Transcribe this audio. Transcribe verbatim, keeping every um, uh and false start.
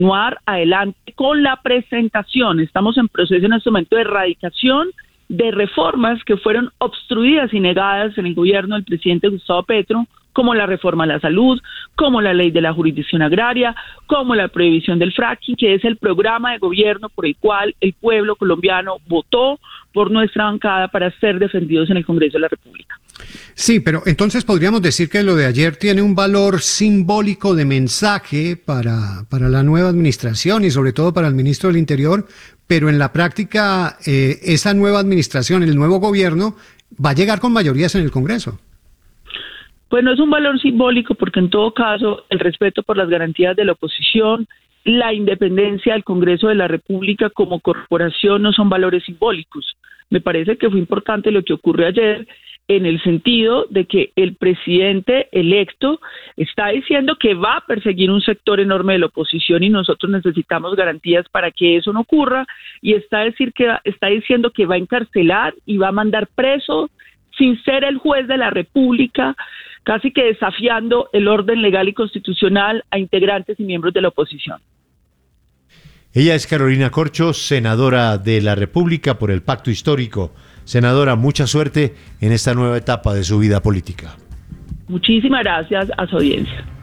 continuar adelante con la presentación. Estamos en proceso en este momento de erradicación de reformas que fueron obstruidas y negadas en el gobierno del presidente Gustavo Petro, como la reforma a la salud, como la ley de la jurisdicción agraria, como la prohibición del fracking, que es el programa de gobierno por el cual el pueblo colombiano votó por nuestra bancada para ser defendidos en el Congreso de la República. Sí, pero entonces podríamos decir que lo de ayer tiene un valor simbólico de mensaje para, para la nueva administración y sobre todo para el ministro del Interior, pero en la práctica eh, esa nueva administración, el nuevo gobierno, va a llegar con mayorías en el Congreso. Pues no es un valor simbólico porque en todo caso el respeto por las garantías de la oposición, la independencia del Congreso de la República como corporación no son valores simbólicos. Me parece que fue importante lo que ocurrió ayer en el sentido de que el presidente electo está diciendo que va a perseguir un sector enorme de la oposición y nosotros necesitamos garantías para que eso no ocurra, y está, decir que, está diciendo que va a encarcelar y va a mandar preso sin ser el juez de la República, casi que desafiando el orden legal y constitucional a integrantes y miembros de la oposición. Ella es Carolina Corcho, senadora de la República por el Pacto Histórico. Senadora, mucha suerte en esta nueva etapa de su vida política. Muchísimas gracias a su audiencia.